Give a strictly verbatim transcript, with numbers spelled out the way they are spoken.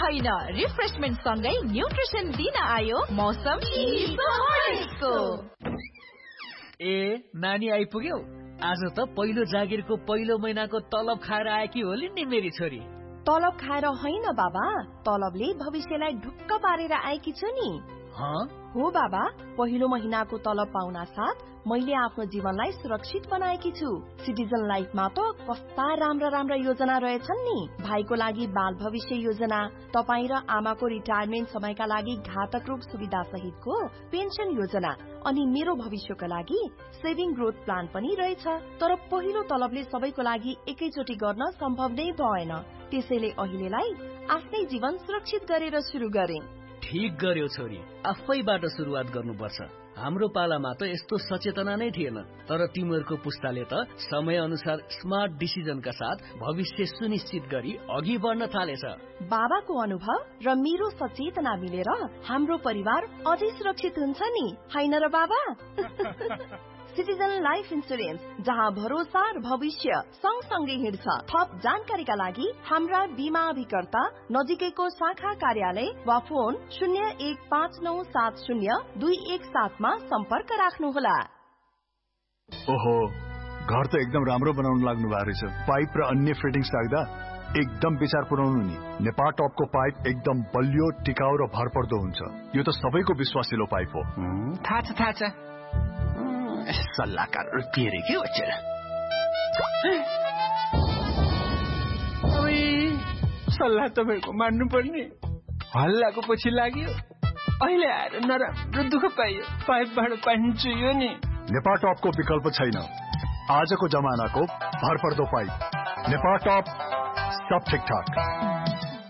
होइन, रिफ्रेशमेन्ट सँगै न्युट्रिसन दिन आयो मौसम हर्लिक्सको। ए नानी आइपुग्यौ? आज त पहिलो जागिरको पहिलो महिनाको तलब खाएर आएकी होली नि मेरी छोरी। तलब खाएर होइन बाबा, तलबले भविष्यलाई ढुक्क पारेर आएकी छु नि। हो बाबा, पहिलो महिनाको तलब पाउन साथ मैले आफ्नो जीवनलाई सुरक्षित बनाएकी छु। सिटिजन लाइफमा त कस्ता राम्रा राम्रा योजना रहेछन् नि। भाइको लागि बाल भविष्य योजना, तपाईँ र आमाको रिटायरमेन्ट समयका लागि घातक रोग सुविधा सहितको पेन्सन योजना, अनि मेरो भविष्यको लागि सेभिङ ग्रोथ प्लान पनि रहेछ। तर पहिलो तलबले सबैको लागि एकैचोटि गर्न सम्भव नै भएन, त्यसैले अहिलेलाई आफ्नै जीवन सुरक्षित गरेर सुरु गरे। ठीक गर्यो छोरी, आफैबाट सुरुवात गर्नुपर्छ। हाम्रो पालामा त यस्तो सचेतना नै थिएन, तर तिमीहरूको पुस्ताले त समय अनुसार स्मार्ट डिसिजनका साथ भविष्य सुनिश्चित गरी अघि बढ्न थालेछ। बाबाको अनुभव र मेरो सचेतना मिलेर हाम्रो परिवार अझै सुरक्षित हुन्छ नि, हैन र बाबा? सिटिजन लाइफ इन्सुरेन्स, जहाँ भरोसा र भविष्य सँगसँगै हिँड्छ। थप जानकारीका लागि हाम्रा बीमा अभिकर्ता, नजिकैको शाखा कार्यालय वा फोन शून्य एक पाँच नौ सात शून्य दुई एक सातमा सम्पर्क राख्नुहोला। ओहो, घर त एकदम राम्रो बनाउन लाग्नु भएको रहेछ। पाइप र अन्य फिटिङ्स राख्दा एकदम विचार पुर्याउनु नि। नेपाल टपको पाइप एकदम बलियो, टिकाउ र भरपर्दो हुन्छ। यो त सबैको विश्वासिलो पाइप हो। थाहा छ थाहा छ सल्लाहकार पिरे के बच्चा। सल्लाह तपाईँको मान्नु पर्ने। हल्लाको पछि लाग्यो, अहिले आएर नराम्रो दुःख पाइयो। पाइपबाट पानी चुइयो नि। नेपाल टपको विकल्प छैन। आजको जमानाको भरपर्दो पाइप नेपाल टप, सब ठिक ठाक।